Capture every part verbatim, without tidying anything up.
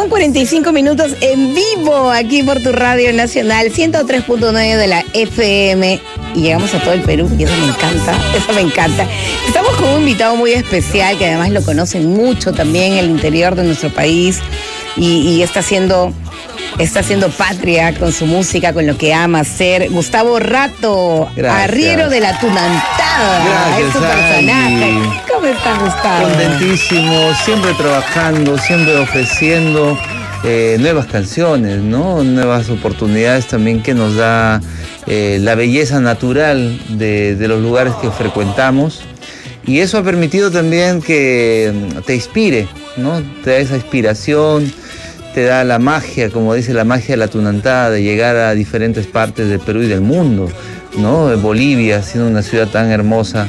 con cuarenta y cinco minutos en vivo aquí por tu Radio Nacional ciento tres punto nueve de la F M y llegamos a todo el Perú y eso me encanta, eso me encanta. Estamos con un invitado muy especial que además lo conocen mucho también en el interior de nuestro país y, y está haciendo... Está haciendo patria con su música, con lo que ama hacer. Gustavo Rato, Gracias. Arriero de la Tunantada. Gracias, es su personaje. Ari. ¿Cómo estás, Gustavo? Contentísimo, siempre trabajando, siempre ofreciendo eh, nuevas canciones, ¿no? Nuevas oportunidades también que nos da eh, la belleza natural de, de los lugares que frecuentamos. Y eso ha permitido también que te inspire, ¿no? Te da esa inspiración, te da la magia, como dice, la magia de la Tunantada, de llegar a diferentes partes del Perú y del mundo, ¿no? Bolivia, siendo una ciudad tan hermosa,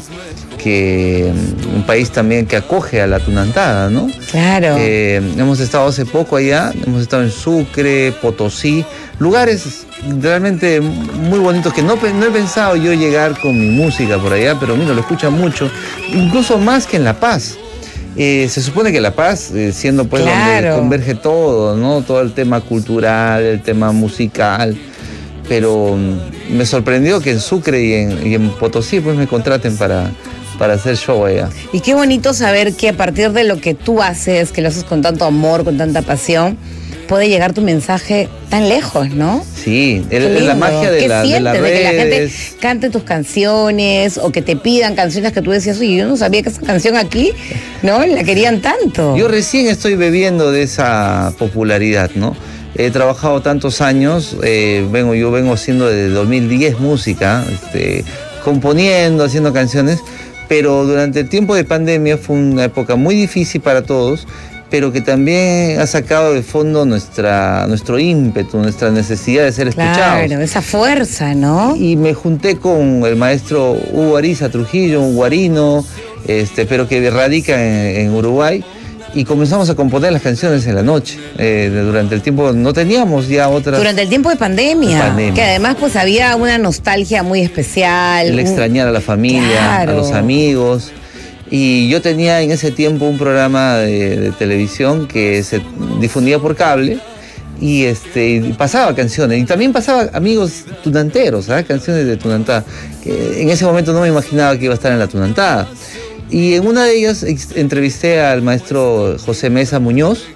que un país también que acoge a la Tunantada, ¿no? Claro. Eh, hemos estado hace poco allá, hemos estado en Sucre, Potosí, lugares realmente muy bonitos que no, no he pensado yo llegar con mi música por allá, pero mira, lo escuchan mucho, incluso más que en La Paz. Eh, se supone que La Paz, eh, siendo pues Claro. donde converge todo, ¿no? Todo el tema cultural, el tema musical, pero mm, me sorprendió que en Sucre y en, y en Potosí pues me contraten para, para hacer show allá. Y qué bonito saber que a partir de lo que tú haces, que lo haces con tanto amor, con tanta pasión, puede llegar tu mensaje tan lejos, ¿no? Sí, Qué el- lindo. la magia de, ¿Qué la, de sientes las de que la gente redes. cante tus canciones o que te pidan canciones que tú decías, oye, yo no sabía que esa canción aquí, ¿no? La querían tanto. Yo recién estoy bebiendo de esa popularidad, ¿no? He trabajado tantos años, eh, vengo, yo vengo haciendo desde dos mil diez música, este, componiendo, haciendo canciones, pero durante el tiempo de pandemia fue una época muy difícil para todos, pero que también ha sacado de fondo nuestra, nuestro ímpetu, nuestra necesidad de ser escuchados. Claro, esa fuerza, ¿no? Y me junté con el maestro Hugo Ariza Trujillo, un guarino, este, pero que radica en, en Uruguay, y comenzamos a componer las canciones en la noche. Eh, durante el tiempo no teníamos ya otras... Durante el tiempo de pandemia, De pandemia. que además pues había una nostalgia muy especial. El un- extrañar a la familia, Claro. a los amigos. Y yo tenía en ese tiempo un programa de, de televisión que se difundía por cable y, este, y pasaba canciones. Y también pasaba amigos tunanteros, ¿sabes? Canciones de Tunantada. Que en ese momento no me imaginaba que iba a estar en la Tunantada. Y en una de ellas ex- entrevisté al maestro José Mesa Muñoz,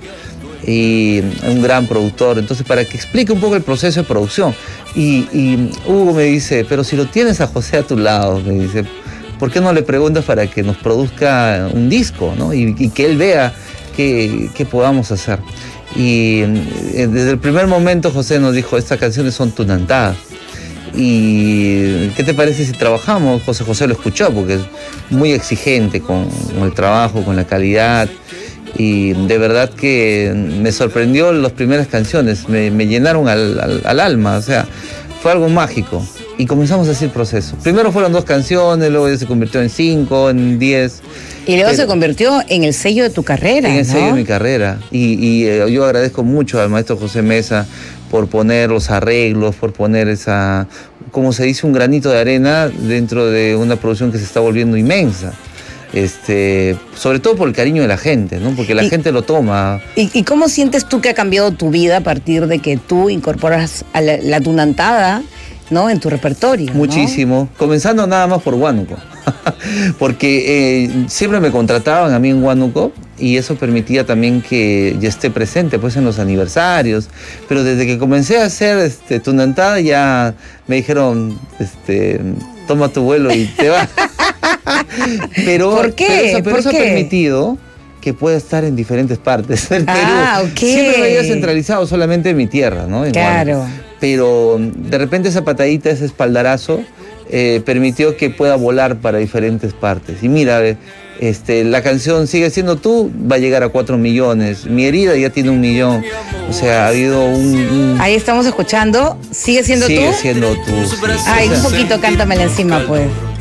y un gran productor, entonces para que explique un poco el proceso de producción. Y, y Hugo me dice, pero si lo tienes a José a tu lado, me dice, ¿por qué no le preguntas para que nos produzca un disco, ¿no? y, y que él vea qué, qué podamos hacer? Y eh, desde el primer momento José nos dijo, estas canciones son Tunantadas. ¿Y qué te parece si trabajamos? José José lo escuchó porque es muy exigente con, con el trabajo, con la calidad. Y de verdad que me sorprendió las primeras canciones, me, me llenaron al, al, al alma, o sea, fue algo mágico. Y comenzamos así el proceso. Primero fueron dos canciones, luego ya se convirtió en cinco, en diez. Y luego pero- se convirtió en el sello de tu carrera, en el ¿no? sello de mi carrera. Y, y, eh, yo agradezco mucho al maestro José Mesa por poner los arreglos, por poner esa, como se dice, un granito de arena dentro de una producción que se está volviendo inmensa. Este, sobre todo por el cariño de la gente, ¿no? Porque la Y- gente lo toma. ¿Y, y cómo sientes tú que ha cambiado tu vida a partir de que tú incorporas a la, la Tunantada, ¿no? En tu repertorio, ¿no? Muchísimo, comenzando nada más por Huánuco, porque eh, siempre me contrataban a mí en Huánuco y eso permitía también que yo esté presente pues en los aniversarios, pero desde que comencé a hacer este, Tunantada ya me dijeron, este, toma tu vuelo y te vas. pero, ¿Por qué? Pero eso, pero ¿Por eso qué? ha permitido que pueda estar en diferentes partes del Ah, Perú. ok. Siempre me había centralizado solamente en mi tierra, ¿no? En Claro. Huánuco. Pero de repente esa patadita, ese espaldarazo, eh, permitió que pueda volar para diferentes partes. Y mira, eh, este, la canción Sigue Siendo Tú va a llegar a cuatro millones. Mi herida ya tiene un millón. O sea, ha habido un... un- Ahí estamos escuchando. ¿Sigue siendo Sigue tú? siendo tú. sí. Ay, O sea, un poquito, cántamela encima, pues.